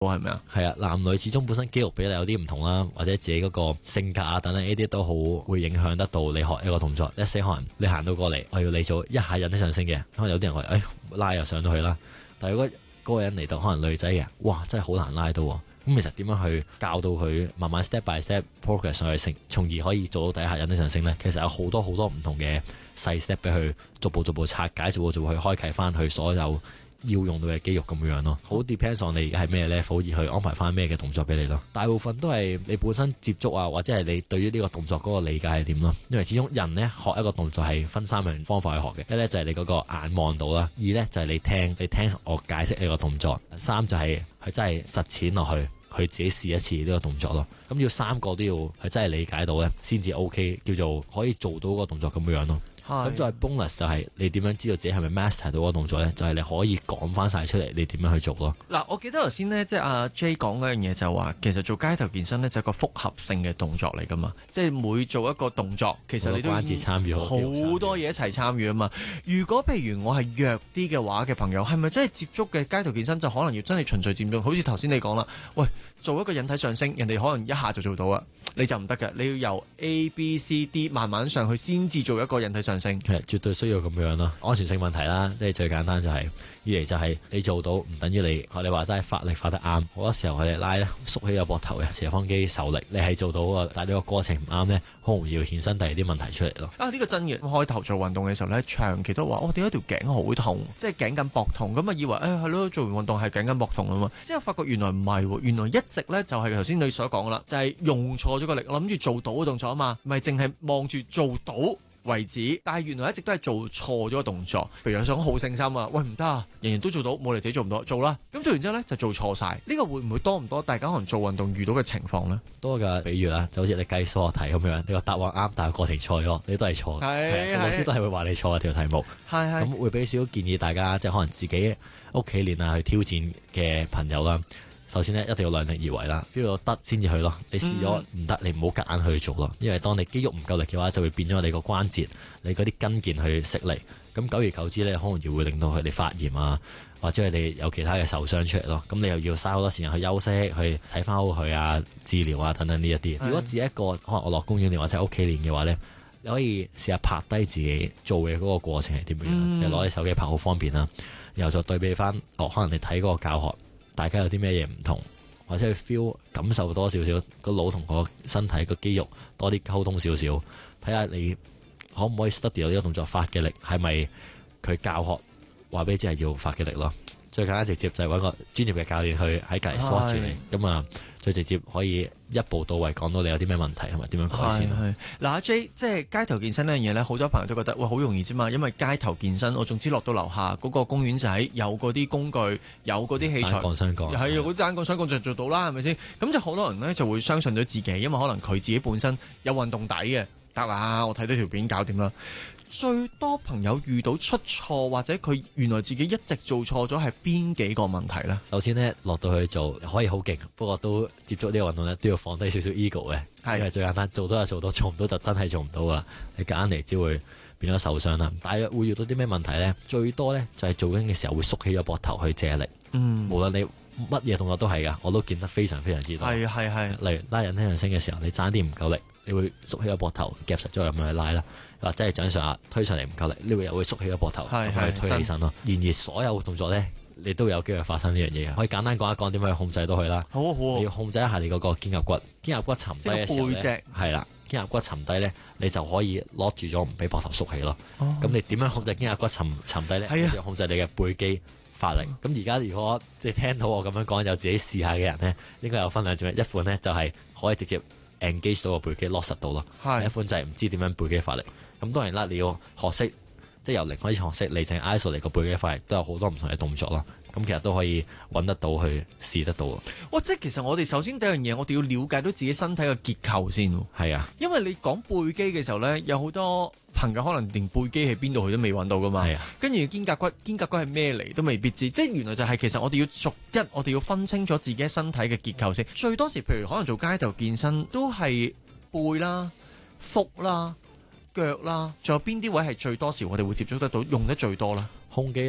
係咪啊？ 係啊，男女始終本身肌肉比例有啲唔同啦，或者自己嗰個性格啊等等呢啲都好會影響得到你學一個動作。一些可能你行到過嚟，我要你做一下引體上升嘅，可能有啲人話拉又上到去啦。但係如果嗰個人嚟到可能女仔嘅，哇真係好難拉到喎。咁其實點樣去教到佢慢慢 step by step progress 上去，從而可以做到第一下引體上升呢？其實有好多好多唔同嘅細 step 俾佢逐步逐步拆解，逐步逐步去開啟翻佢所有要用到嘅肌肉咁樣咯。好 depends on 你而家係咩 level而去安排翻咩嘅動作俾你咯。大部分都係你本身接觸啊，或者係你對於呢個動作嗰個理解係點咯。因為始終人呢學一個動作係分3樣方法去學嘅，一呢就係你嗰個眼望到啦，二呢就係你聽我解釋呢個動作，三就係佢真係實踐落去。佢自己試一次呢個動作咯，咁要3個都要係真係理解到咧，先至 OK，叫做可以做到個動作咁樣咯。咁再 bonus 就係你點樣知道自己係咪 master 到個動作咧？就係你可以講翻晒出嚟，你點樣去做咯。 嗱，我記得頭先咧，即係阿 J 講嗰樣嘢就話，其實做街頭健身咧就係個複合性嘅動作嚟噶嘛，即係每做一個動作，其實你都關節參與好多嘢一齊參與啊嘛。如果譬如我係弱啲嘅話嘅朋友，係咪真係接觸嘅街頭健身就可能要真係循序漸進？好似頭先你講啦，喂，做一個引體上升，人哋可能一下就做到啊，你就唔得嘅，你要由 A、B、C、D 慢慢上去先至做一個引體上升。 其實絕對需要咁樣咯，安全性問題啦，即係最簡單就係二嚟就係你做到唔等於你學你話齋發力發得啱，好多時候佢哋拉咧縮起個膊頭嘅斜方肌受力，你係做到啊，但係呢個過程唔啱咧，好容易要衍生第二啲問題出嚟咯。 呢個真嘅，開頭做運動嘅時候咧，長期都話我點解條頸好痛，即係頸緊膊痛，咁啊以為係咯，做完運動係頸緊膊痛啊嘛，之後發覺原來唔係喎，原來一直咧就係頭先你所講啦，就係用錯咗個力，諗住做到嘅動作啊嘛，咪淨係望住做到為止，但係原來一直都係做錯咗個動作。譬如想好勝心啊，喂唔得啊，人人都做到，冇理由自己做唔到，做啦。咁做完之後咧就做錯晒，呢個會唔會多唔多？大家可能做運動遇到嘅情況呢？ 多㗎，比如啦，就好似你計數學題咁樣，你個答案啱，但係過程錯咗，你都係錯。係老師都係會話你錯條題目。係咁會俾少少建議大家，即係可能自己屋企練啊，去挑戰嘅朋友啦。首先呢，一定要量力而為啦，邊度得先至去咯。你試咗唔得，你唔好夾硬去做咯。因為當你肌肉唔夠力嘅話，就會變咗你個關節，你嗰啲筋腱去食力。咁久而久之呢，可能會令到佢哋發炎啊，或者佢哋有其他嘅受傷出嚟咯。咁你又要嘥好多時間去休息，去睇翻好佢啊、治療啊等等呢一啲。如果自己一個可能我落公園練或者喺屋企練嘅話呢，你可以試下拍低自己做嘅嗰個過程係點樣，即係攞你手機拍好方便啦。然後再對比翻，可能你睇嗰個教學。大家有啲咩嘢唔同，或者去 feel 感受多少少個腦同個身體個肌肉多啲溝通少少，睇下你可唔可以 study 到呢個動作發嘅力係咪佢教學話俾你知係要發嘅力咯。最簡單直接就係揾個專業嘅教練去喺隔離 support 住你，咁啊最直接可以一步到位講到你有啲咩問題同埋點樣改善。 嗱，阿 J 即係街頭健身呢樣嘢呢，好多朋友都覺得喂好容易啫嘛，因為街頭健身我總之落到樓下嗰個公園仔有嗰啲工具，有嗰啲器材， 單槓雙槓係有嗰啲單槓雙槓就做到啦，係咪先？咁就好多人呢就會相信咗自己，因為可能佢自己本身有運動底嘅，得啦，我睇到條片搞掂啦。最多朋友遇到出錯或者佢原來自己一直做錯咗係邊幾個問題呢？ 首先呢，落到去做可以好勁，不過都接觸呢個運動呢，都要放低少少 ego 嘅，因為最簡單做到就做到，做唔到就真係做唔到啦。你夾硬嚟只會變咗受傷啦。大約會遇到啲咩問題呢？最多呢，就係做緊嘅時候會縮起咗膊頭去借力。無論你乜嘢動作都係噶，我都見得非常非常之多。係。例如拉引體上升嘅時候，你爭啲唔夠力，你會縮起個膊頭夾實咗咁樣去拉啦。或者係掌上壓推上嚟唔夠力，你會又會縮起個膊頭咁樣去推起身咯。然而所有動作呢，你都有機會發生呢樣嘢嘅。可以簡單講一講點樣去控制到佢啦。好，你要控制一下你嗰個肩胛骨，肩胛骨沉低嘅時候咧，係啦，肩胛骨沉低呢，你就可以攞住咗唔俾膊頭縮起咯。咁你點樣控制肩胛骨沉低呢？就要控制你嘅背肌發力。咁而家如果即係聽到我咁樣講，有自己試下嘅人呢，應該有分兩種，一款呢，就係可以直接 engage 到個背肌落實到咯，一款就係唔知點樣背肌發力。咁當然啦，你要學識即係由零開始學識，你淨 isolate 個背肌發力，都有好多唔同嘅動作咯。咁其實都可以揾得到去試得到。 即係其實我哋首先第一樣嘢，我哋要了解到自己身體嘅結構先。係啊，因為你講背肌嘅時候呢，有好多朋友可能連背肌喺邊度佢都未揾到噶嘛。係啊，跟住肩胛骨係咩嚟都未必知。即係原來就係其實我哋要逐一，我哋要分清楚自己身體嘅結構先。最多時譬如可能做街頭健身都係背啦、腹啦、腳啦，仲有邊啲位係最多時我哋會接觸得到用得最多啦？ 胸肌啦，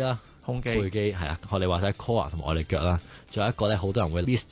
胸肌、 背肌係啦，學你話齋 core 同埋我哋腳啦，仲有一個咧，好多人會 miss